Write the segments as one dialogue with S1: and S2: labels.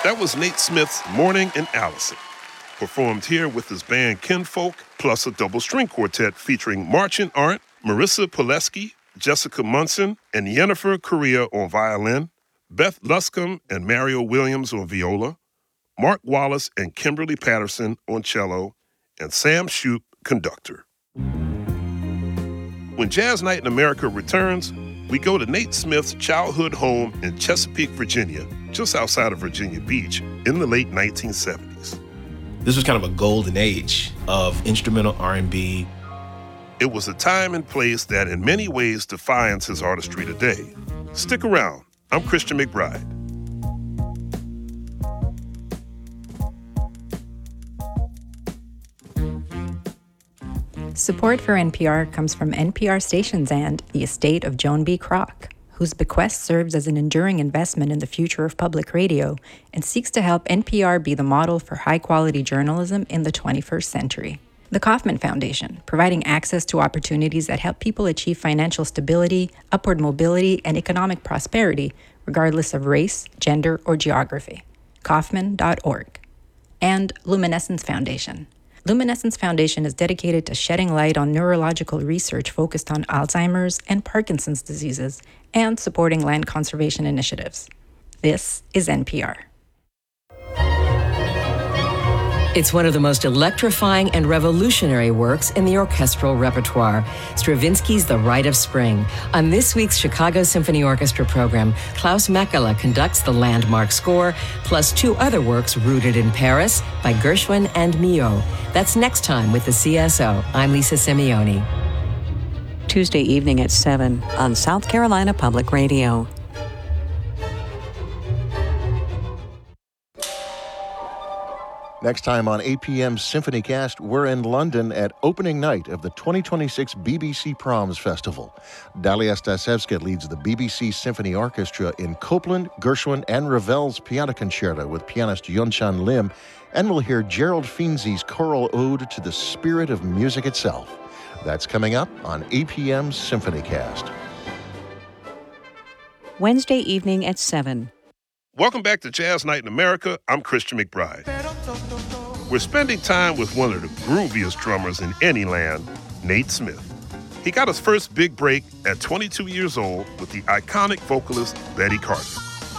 S1: That was Nate Smith's Morning in Allison, performed here with his band Kinfolk, plus a double string quartet featuring Marchant Arndt, Marissa Pileski, Jessica Munson, and Yennefer Correa on violin, Beth Luscombe and Mario Williams on viola, Mark Wallace and Kimberly Patterson on cello, and Sam Shoup, conductor. When Jazz Night in America returns, we go to Nate Smith's childhood home in Chesapeake, Virginia, just outside of Virginia Beach, in the late 1970s.
S2: This was kind of a golden age of instrumental R&B.
S1: It was a time and place that in many ways defines his artistry today. Stick around. I'm Christian McBride.
S3: Support for NPR comes from NPR stations and the estate of Joan B. Kroc, whose bequest serves as an enduring investment in the future of public radio and seeks to help NPR be the model for high-quality journalism in the 21st century. The Kauffman Foundation, providing access to opportunities that help people achieve financial stability, upward mobility, and economic prosperity, regardless of race, gender, or geography. Kauffman.org. And Luminescence Foundation. Luminescence Foundation is dedicated to shedding light on neurological research focused on Alzheimer's and Parkinson's diseases and supporting land conservation initiatives. This is NPR.
S4: It's one of the most electrifying and revolutionary works in the orchestral repertoire, Stravinsky's The Rite of Spring. On this week's Chicago Symphony Orchestra program, Klaus Mäkelä conducts the landmark score, plus two other works rooted in Paris by Gershwin and Milhaud. That's next time with the CSO. I'm Lisa Simeoni.
S5: Tuesday evening at 7 on South Carolina Public Radio.
S6: Next time on APM's SymphonyCast, we're in London at opening night of the 2026 BBC Proms Festival. Dalia Stasevska leads the BBC Symphony Orchestra in Copland, Gershwin, and Ravel's Piano Concerto with pianist Yunchan Lim, and we'll hear Gerald Finzi's choral ode to the spirit of music itself. That's coming up on APM's SymphonyCast.
S5: Wednesday evening at 7.
S1: Welcome back to Jazz Night in America. I'm Christian McBride. We're spending time with one of the grooviest drummers in any land, Nate Smith. He got his first big break at 22 years old with the iconic vocalist Betty Carter.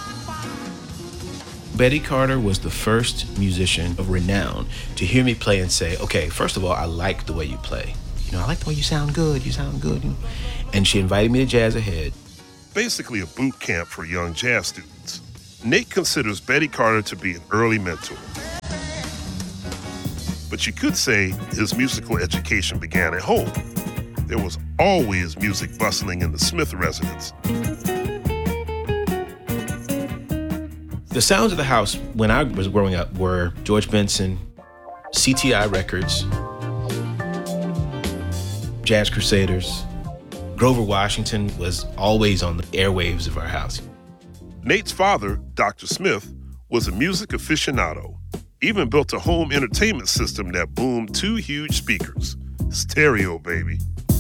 S2: Betty Carter was the first musician of renown to hear me play and say, okay, first of all, I like the way you play. I like the way you sound good. And she invited me to Jazz Ahead.
S1: Basically a boot camp for young jazz students. Nate considers Betty Carter to be an early mentor. But you could say his musical education began at home. There was always music bustling in the Smith residence.
S2: The sounds of the house when I was growing up were George Benson, CTI Records, Jazz Crusaders. Grover Washington was always on the airwaves of our house.
S1: Nate's father, Dr. Smith, was a music aficionado, even built a home entertainment system that boomed two huge speakers. Stereo, baby.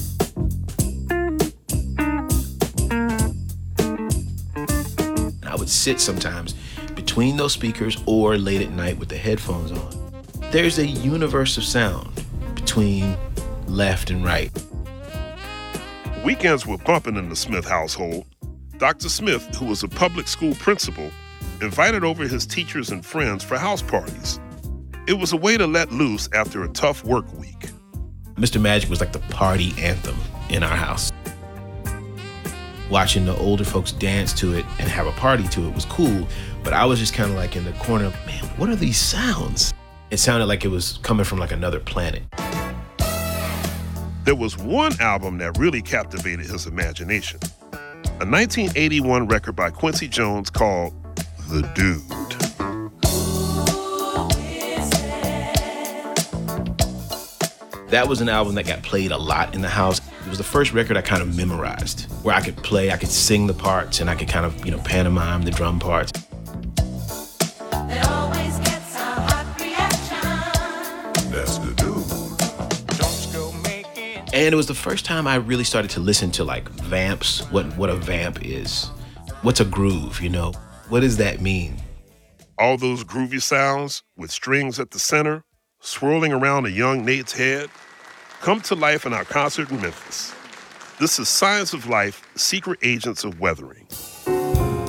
S2: I would sit sometimes between those speakers or late at night with the headphones on. There's a universe of sound between left and right.
S1: Weekends were bumping in the Smith household. Dr. Smith, who was a public school principal, invited over his teachers and friends for house parties. It was a way to let loose after a tough work week.
S2: Mr. Magic was like the party anthem in our house. Watching the older folks dance to it and have a party to it was cool, but I was just kind of like in the corner, man, what are these sounds? It sounded like it was coming from like another planet.
S1: There was one album that really captivated his imagination. A 1981 record by Quincy Jones called The Dude.
S2: That was an album that got played a lot in the house. It was the first record I kind of memorized, where I could play, I could sing the parts, and I could kind of, pantomime the drum parts.
S7: It always gets a hot reaction.
S1: That's The Dude.
S2: And it was the first time I really started to listen to like vamps, what a vamp is. What's a groove, What does that mean?
S1: All those groovy sounds with strings at the center, swirling around a young Nate's head, come to life in our concert in Memphis. This is Science of Life, Secret Agents of Weathering,